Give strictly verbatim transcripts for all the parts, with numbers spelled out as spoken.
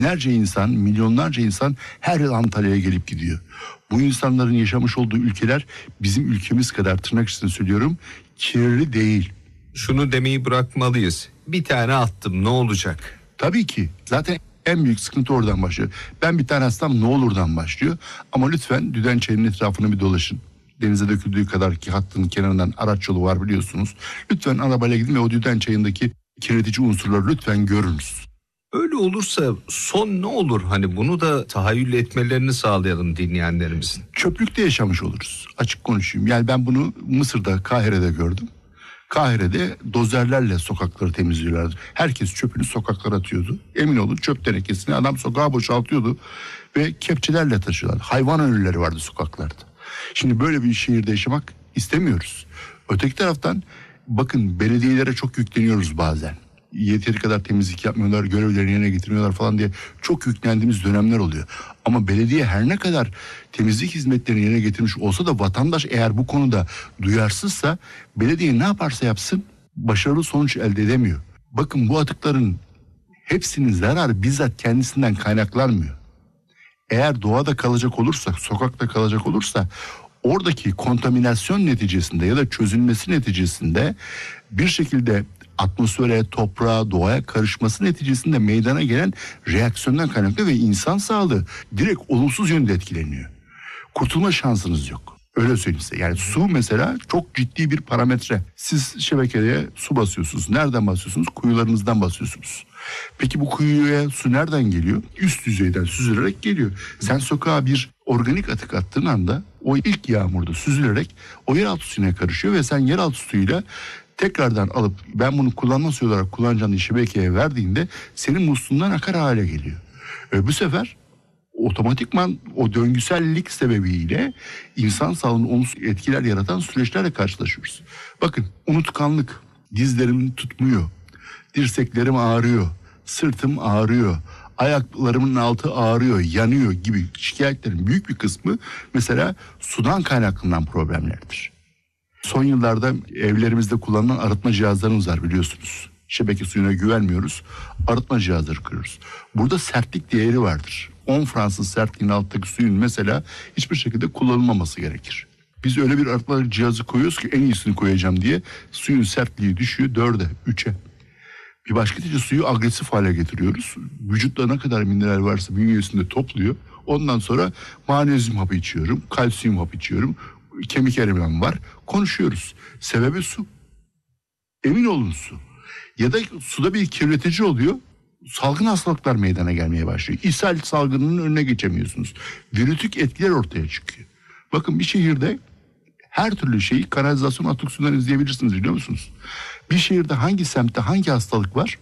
Binlerce insan, milyonlarca insan her yıl Antalya'ya gelip gidiyor. Bu insanların yaşamış olduğu ülkeler bizim ülkemiz kadar, tırnak içinde söylüyorum, kirli değil. Şunu demeyi bırakmalıyız. Bir tane attım, ne olacak? Tabii ki. Zaten en büyük sıkıntı oradan başlıyor. Ben bir tane atsam ne olurdan başlıyor. Ama lütfen Düdençay'ın etrafını bir dolaşın. Denize döküldüğü kadar ki hattının kenarından araç yolu var biliyorsunuz. Lütfen arabayla gidin ve o Düdençay'ındaki kirletici unsurları lütfen görünüz. Öyle olursa son ne olur? Hani bunu da tahayyül etmelerini sağlayalım dinleyenlerimizin. Çöplükte yaşamış oluruz. Açık konuşayım. Yani ben bunu Mısır'da, Kahire'de gördüm. Kahire'de dozerlerle sokakları temizliyorlardı. Herkes çöpünü sokaklara atıyordu. Emin olun, çöp tenekesini adam sokağa boşaltıyordu ve kepçelerle taşıyorlardı. Hayvan ölüleri vardı sokaklarda. Şimdi böyle bir şehirde yaşamak istemiyoruz. Öteki taraftan bakın, belediyelere çok yükleniyoruz bazen. Yeteri kadar temizlik yapmıyorlar, görevlerini yerine getirmiyorlar falan diye çok yüklendiğimiz dönemler oluyor. Ama belediye her ne kadar temizlik hizmetlerini yerine getirmiş olsa da vatandaş eğer bu konuda duyarsızsa belediye ne yaparsa yapsın başarılı sonuç elde edemiyor. Bakın, bu atıkların hepsinin zararı bizzat kendisinden kaynaklanmıyor. Eğer doğada kalacak olursa, sokakta kalacak olursa oradaki kontaminasyon neticesinde ya da çözülmesi neticesinde bir şekilde atmosfere, toprağa, doğaya karışması neticesinde meydana gelen reaksiyondan kaynaklı ve insan sağlığı direkt olumsuz yönde etkileniyor. Kurtulma şansınız yok. Öyle söyleyeyim size. Yani su mesela çok ciddi bir parametre. Siz şebekeye su basıyorsunuz. Nereden basıyorsunuz? Kuyularınızdan basıyorsunuz. Peki bu kuyuya su nereden geliyor? Üst düzeyden süzülerek geliyor. Sen sokağa bir organik atık attığın anda o ilk yağmurda süzülerek o yeraltı suyuna karışıyor ve sen yeraltı suyuyla tekrardan alıp ben bunu kullanma suyu olarak kullanacağını şebekeye verdiğinde senin musluğundan akar hale geliyor. E bu sefer otomatikman o döngüsellik sebebiyle insan sağlığına olumsuz etkiler yaratan süreçlerle karşılaşıyoruz. Bakın, unutkanlık, dizlerim tutmuyor, dirseklerim ağrıyor, sırtım ağrıyor, ayaklarımın altı ağrıyor, yanıyor gibi şikayetlerin büyük bir kısmı mesela sudan kaynaklanan problemlerdir. Son yıllarda evlerimizde kullanılan arıtma cihazlarımız var biliyorsunuz. Şebeke suyuna güvenmiyoruz, arıtma cihazları kuruyoruz. Burada sertlik değeri vardır. on Fransız sertliğinin alttaki suyun mesela hiçbir şekilde kullanılmaması gerekir. Biz öyle bir arıtma cihazı koyuyoruz ki en iyisini koyacağım diye suyun sertliği düşüyor dörde, üçe. Bir başka derece suyu agresif hale getiriyoruz. Vücutta ne kadar mineral varsa bünyesinde topluyor. Ondan sonra magnezyum hapı içiyorum, kalsiyum hapı içiyorum, kemik erimem var, konuşuyoruz. Sebebi su. Emin olun su. Ya da suda bir kirletici oluyor, salgın hastalıklar meydana gelmeye başlıyor. İshal salgınının önüne geçemiyorsunuz. Virütik etkiler ortaya çıkıyor. Bakın, bir şehirde her türlü şeyi kanalizasyon atık suyundan izleyebilirsiniz, biliyor musunuz? Bir şehirde hangi semtte hangi hastalık var?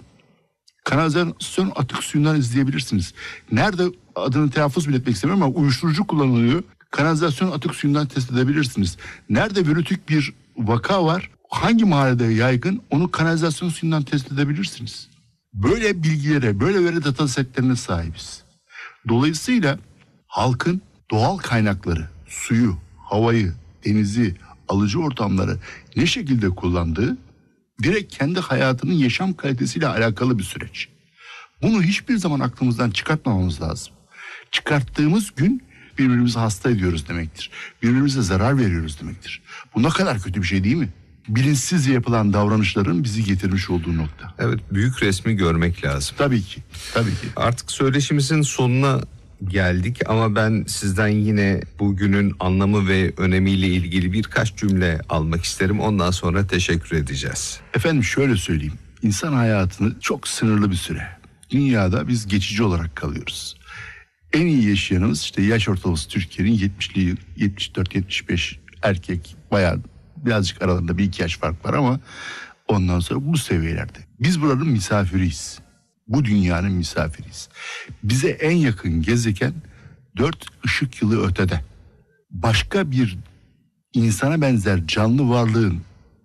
Kanalizasyon atık suyundan izleyebilirsiniz. Nerede adını telaffuz bile etmek istemiyorum ama uyuşturucu kullanılıyor. Kanalizasyon atık suyundan test edebilirsiniz. Nerede virütik bir vaka var, hangi mahallede yaygın, onu kanalizasyon suyundan test edebilirsiniz. Böyle bilgilere, böyle veri data setlerine sahibiz. Dolayısıyla halkın doğal kaynakları, suyu, havayı, denizi, alıcı ortamları ne şekilde kullandığı direkt kendi hayatının yaşam kalitesiyle alakalı bir süreç. Bunu hiçbir zaman aklımızdan çıkartmamamız lazım. Çıkarttığımız gün birbirimizi hasta ediyoruz demektir. Birbirimize zarar veriyoruz demektir. Bu ne kadar kötü bir şey değil mi? Bilinçsizce yapılan davranışların bizi getirmiş olduğu nokta. Evet, büyük resmi görmek lazım. Tabii ki, tabii ki. Artık söyleşimizin sonuna geldik ama ben sizden yine bugünün anlamı ve önemiyle ilgili birkaç cümle almak isterim. Ondan sonra teşekkür edeceğiz. Efendim şöyle söyleyeyim. İnsan hayatını çok sınırlı bir süre. Dünyada biz geçici olarak kalıyoruz. En iyi yaşayanımız işte yaş ortalaması Türkiye'nin yetmişli, yetmiş dört yetmiş beş erkek, bayağı birazcık aralarında bir iki yaş fark var ama ondan sonra bu seviyelerde. Biz buranın misafiriyiz. Bu dünyanın misafiriyiz. Bize en yakın gezegen dört ışık yılı ötede. Başka bir insana benzer canlı varlığın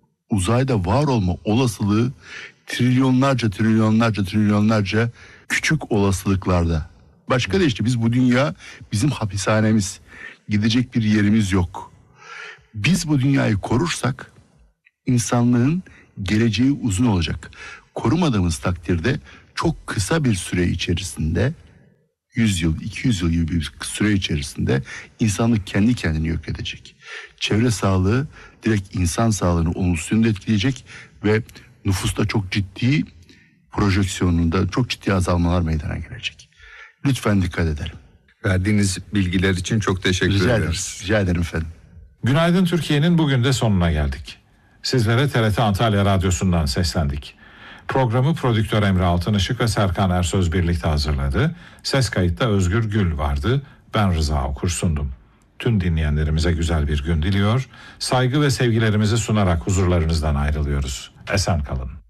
uzayda var olma olasılığı trilyonlarca trilyonlarca trilyonlarca küçük olasılıklarda. Başka da işte biz bu dünya bizim hapishanemiz. Gidecek bir yerimiz yok. Biz bu dünyayı korursak insanlığın geleceği uzun olacak. Korumadığımız takdirde çok kısa bir süre içerisinde yüz yıl, iki yüz yıl gibi bir süre içerisinde insanlık kendi kendini yok edecek. Çevre sağlığı direkt insan sağlığını olumsuz yönde etkileyecek ve nüfusta çok ciddi projeksiyonunda çok ciddi azalmalar meydana gelecek. Lütfen dikkat edelim. Verdiğiniz bilgiler için çok teşekkür Rica ederim. ederiz. Rica ederim efendim. Günaydın Türkiye'nin bugün de sonuna geldik. Sizlere T R T Antalya Radyosu'ndan seslendik. Programı prodüktör Emre Altınışık ve Serkan Ersöz birlikte hazırladı. Ses kayıtta Özgür Gül vardı. Ben Rıza Okur sundum. Tüm dinleyenlerimize güzel bir gün diliyor. Saygı ve sevgilerimizi sunarak huzurlarınızdan ayrılıyoruz. Esen kalın.